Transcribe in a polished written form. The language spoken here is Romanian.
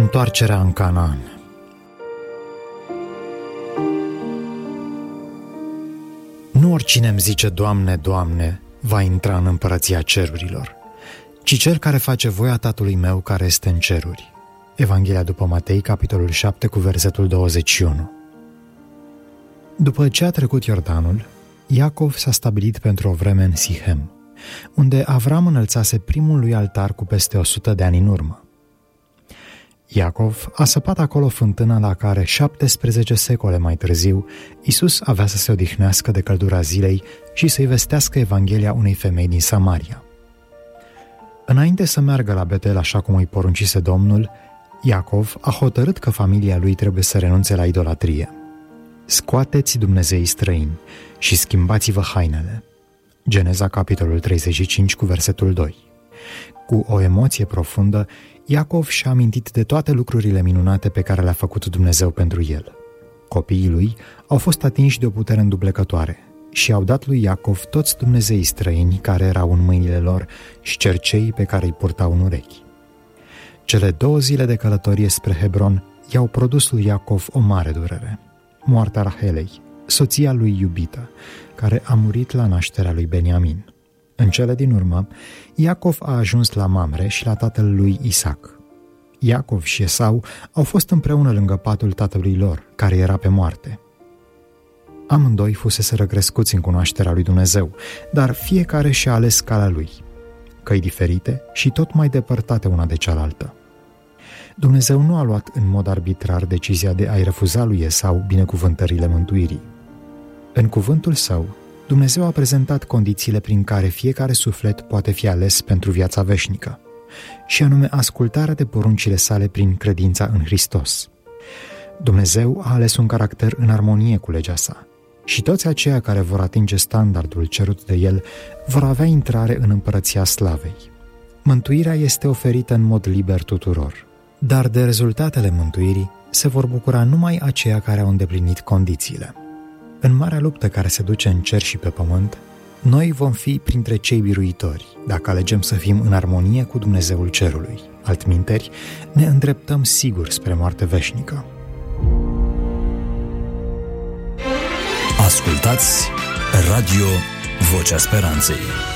Întoarcerea în Canaan. Nu oricine îmi zice Doamne, Doamne, va intra în împărăția cerurilor, ci cel care face voia Tatălui meu care este în ceruri. Evanghelia după Matei, capitolul 7, cu versetul 21. După ce a trecut Iordanul, Iacov s-a stabilit pentru o vreme în Sihem, unde Avram înălțase primul lui altar cu peste 100 de ani în urmă. Iacov a săpat acolo fântâna la care 17 secole mai târziu Iisus avea să se odihnească de căldura zilei și să-i vestească Evanghelia unei femei din Samaria. Înainte să meargă la Betel așa cum îi poruncise Domnul, Iacov a hotărât că familia lui trebuie să renunțe la idolatrie. Scoateți dumnezeii străini și schimbați-vă hainele. Geneza, capitolul 35, cu versetul 2. Cu o emoție profundă, Iacov și-a amintit de toate lucrurile minunate pe care le-a făcut Dumnezeu pentru el. Copiii lui au fost atinși de o putere înduplecătoare și au dat lui Iacov toți dumnezeii străini care erau în mâinile lor și cerceii pe care îi purtau în urechi. Cele 2 zile de călătorie spre Hebron i-au produs lui Iacov o mare durere. Moartea Rahelei, soția lui iubită, care a murit la nașterea lui Beniamin. În cele din urmă, Iacov a ajuns la Mamre și la tatăl lui Isaac. Iacov și Esau au fost împreună lângă patul tatălui lor, care era pe moarte. Amândoi fuseseră crescuți în cunoașterea lui Dumnezeu, dar fiecare și-a ales calea lui, căi diferite și tot mai depărtate una de cealaltă. Dumnezeu nu a luat în mod arbitrar decizia de a-i refuza lui Esau binecuvântările mântuirii. În cuvântul său, Dumnezeu a prezentat condițiile prin care fiecare suflet poate fi ales pentru viața veșnică, și anume ascultarea de poruncile sale prin credința în Hristos. Dumnezeu a ales un caracter în armonie cu legea sa și toți aceia care vor atinge standardul cerut de el vor avea intrare în împărăția slavei. Mântuirea este oferită în mod liber tuturor, dar de rezultatele mântuirii se vor bucura numai aceia care au îndeplinit condițiile. În marea luptă care se duce în cer și pe pământ, noi vom fi printre cei biruitori, dacă alegem să fim în armonie cu Dumnezeul cerului. Altminteri, ne îndreptăm sigur spre moarte veșnică. Ascultați Radio Vocea Speranței.